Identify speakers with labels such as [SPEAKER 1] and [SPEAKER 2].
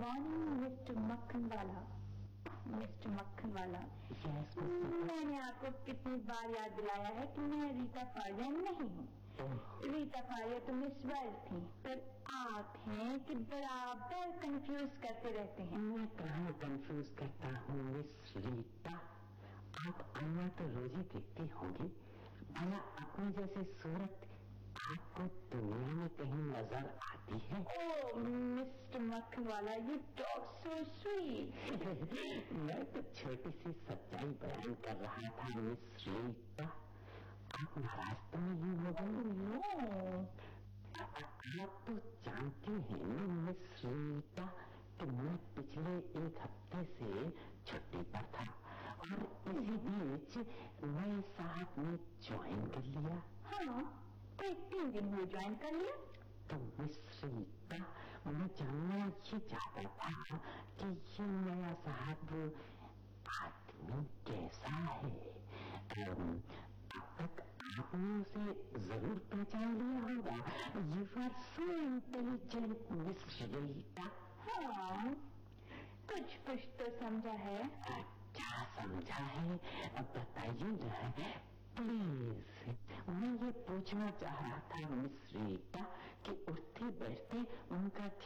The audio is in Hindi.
[SPEAKER 1] Morning mister makhanwala. Mister makhanwala, मैंने आपको कितनी बार याद दिलाया है कि मैं रीता फारिया नहीं हूँ। रीता फारिया तो मिस वर्ल्ड थी, पर आप हैं कि बराबर कंफ्यूज करते रहते हैं।
[SPEAKER 2] मैं कहाँ कंफ्यूज करता हूँ मिस रीता? आप अन्ना तो रोज ही देखती होंगी, भला अपनी जैसी सूरत आपको दुनिया में कहीं नजर आती है?
[SPEAKER 1] ओह mister makhanwala, you talk so sweet.
[SPEAKER 2] मैं तो छोटी सी सच्चाई बयान कर रहा था मिस रीता। आप नाराज तो नहीं हो गई? आप तो जानती हैं ना मिस रीता कि मैं पिछले एक हफ्ते से छुट्टी पर था और इसी बीच नए साहब ने ज्वाइन कर लिया।
[SPEAKER 1] हाँ, कोई 3 दिन हुए ज्वाइन कर लिया।
[SPEAKER 2] तो मिस रीता, मैं जानना ये चाहता था कि ये नया साहब आदमी कैसा है? अब तक आपने उसे जरूर पहचान लिया होगा। You are so intelligent miss Rita.
[SPEAKER 1] हाँ, कुछ कुछ तो समझा है।
[SPEAKER 2] क्या समझा है? अब बताइए ना प्लीज। मैं ये पूछना चाह रहा था मिस रीता